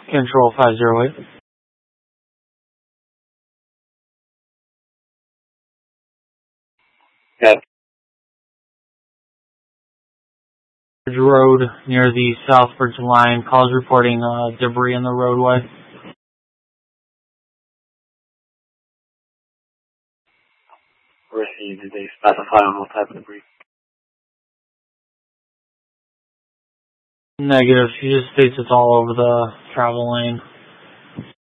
Control 508. Okay. Road near the Southbridge line. Calls reporting debris in the roadway. Received. Did they specify on what type of debris? Negative. She just states it's all over the travel lane.